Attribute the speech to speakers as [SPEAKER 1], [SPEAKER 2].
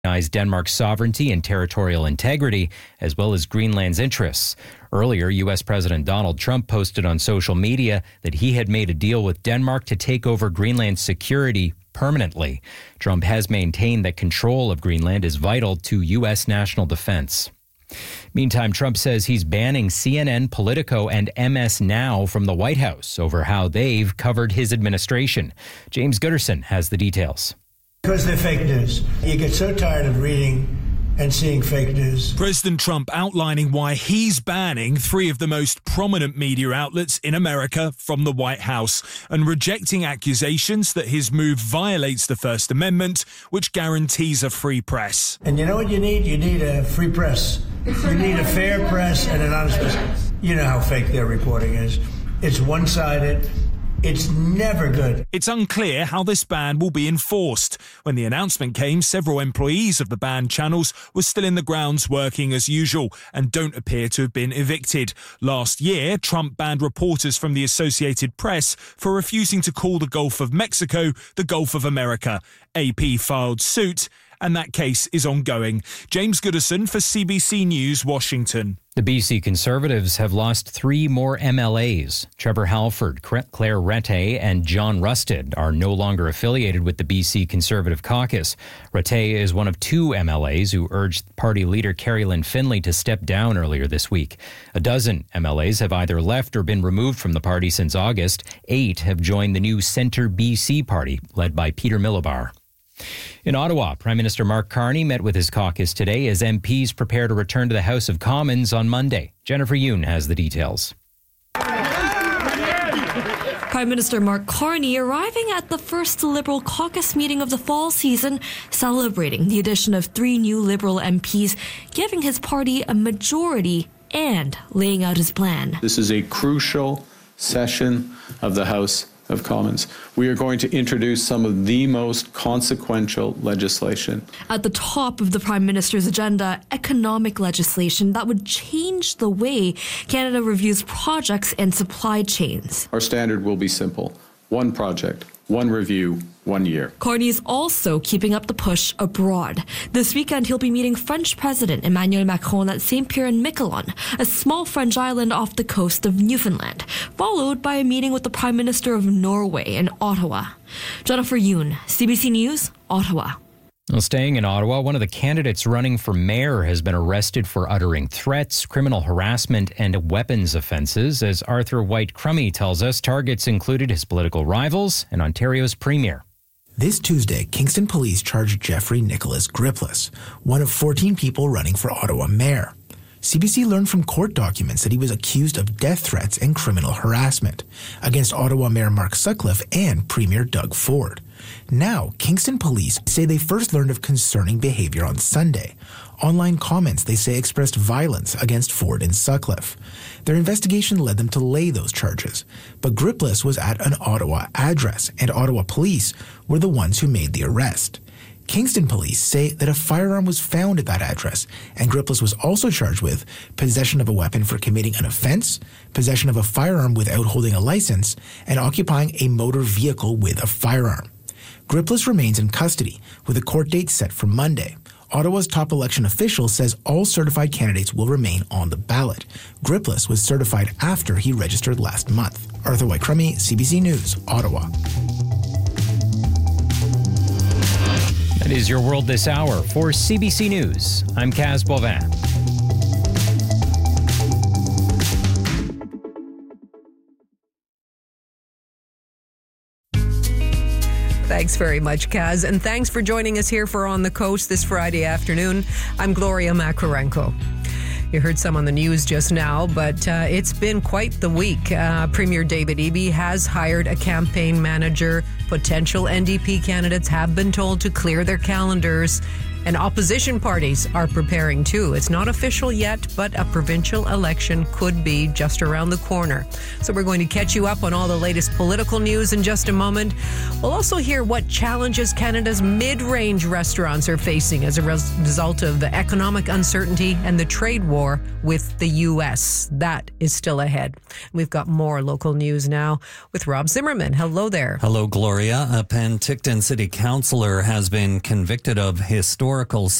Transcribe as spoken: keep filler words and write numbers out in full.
[SPEAKER 1] Denmark's sovereignty and territorial integrity, as well as Greenland's interests. Earlier, U S President Donald Trump posted on social media that he had made a deal with Denmark to take over Greenland's security permanently. Trump has maintained that control of Greenland is vital to U S national defense. Meantime, Trump says he's banning C N N, Politico, and M S Now from the White House over how they've covered his administration. James Gooderson has the details.
[SPEAKER 2] Because they're fake news. You get so tired of reading and seeing fake news.
[SPEAKER 3] President Trump outlining why he's banning three of the most prominent media outlets in America from the White House and rejecting accusations that his move violates the First Amendment, which guarantees a free press.
[SPEAKER 2] And you know what you need? You need a free press. You need a fair press and an honest press. You know how fake their reporting is. It's one-sided. It's never good.
[SPEAKER 3] It's unclear how this ban will be enforced. When the announcement came, several employees of the banned channels were still in the grounds working as usual and don't appear to have been evicted. Last year, Trump banned reporters from the Associated Press for refusing to call the Gulf of Mexico the Gulf of America. A P filed suit, and that case is ongoing. James Gooderson for C B C News, Washington.
[SPEAKER 1] The B C Conservatives have lost three more M L As. Trevor Halford, Claire Rattay, and John Rusted are no longer affiliated with the B C Conservative caucus. Rattay is one of two M L As who urged party leader Carrie Lynn Finlay to step down earlier this week. A dozen M L As have either left or been removed from the party since August. Eight have joined the new Centre B C party, led by Peter Millibar. In Ottawa, Prime Minister Mark Carney met with his caucus today as M Ps prepare to return to the House of Commons on Monday. Jennifer Yoon has the details.
[SPEAKER 4] Prime Minister Mark Carney arriving at the first Liberal caucus meeting of the fall season, celebrating the addition of three new Liberal M Ps, giving his party a majority and laying out his plan.
[SPEAKER 5] This is a crucial session of the House of Commons. We are going to introduce some of the most consequential legislation.
[SPEAKER 4] At the top of the Prime Minister's agenda, economic legislation that would change the way Canada reviews projects and supply chains.
[SPEAKER 5] Our standard will be simple. One project, one review, one year.
[SPEAKER 4] Carney is also keeping up the push abroad. This weekend, he'll be meeting French President Emmanuel Macron at Saint Pierre and Miquelon, a small French island off the coast of Newfoundland, followed by a meeting with the Prime Minister of Norway in Ottawa. Jennifer Yoon, C B C News, Ottawa.
[SPEAKER 1] Well, staying in Ottawa, one of the candidates running for mayor has been arrested for uttering threats, criminal harassment, and weapons offences. As Arthur White-Crummey tells us, targets included his political rivals and Ontario's premier.
[SPEAKER 6] This Tuesday, Kingston Police charged Jeffrey Nicholas Gripless, one of fourteen people running for Ottawa mayor. C B C learned from court documents that he was accused of death threats and criminal harassment against Ottawa Mayor Mark Sutcliffe and Premier Doug Ford. Now, Kingston Police say they first learned of concerning behavior on Sunday. Online comments, they say, expressed violence against Ford and Sutcliffe. Their investigation led them to lay those charges. But Gripless was at an Ottawa address, and Ottawa police were the ones who made the arrest. Kingston police say that a firearm was found at that address, and Gripless was also charged with possession of a weapon for committing an offense, possession of a firearm without holding a license, and occupying a motor vehicle with a firearm. Gripless remains in custody, with a court date set for Monday. Ottawa's top election official says all certified candidates will remain on the ballot. Gripless was certified after he registered last month. Arthur White-Crummey, C B C News, Ottawa.
[SPEAKER 1] That is your world this hour. For C B C News, I'm Kaz Boivin.
[SPEAKER 7] Thanks very much, Kaz, and thanks for joining us here for On the Coast this Friday afternoon. I'm Gloria Makarenko. You heard some on the news just now, but uh, it's been quite the week. Uh, Premier David Eby has hired a campaign manager. Potential N D P candidates have been told to clear their calendars. And opposition parties are preparing too. It's not official yet, but a provincial election could be just around the corner. So we're going to catch you up on all the latest political news in just a moment. We'll also hear what challenges Canada's mid-range restaurants are facing as a res- result of the economic uncertainty and the trade war with the U S. That is still ahead. We've got more local news now with Rob Zimmerman. Hello there.
[SPEAKER 8] Hello, Gloria. A Penticton City Councillor has been convicted of historic
[SPEAKER 1] historical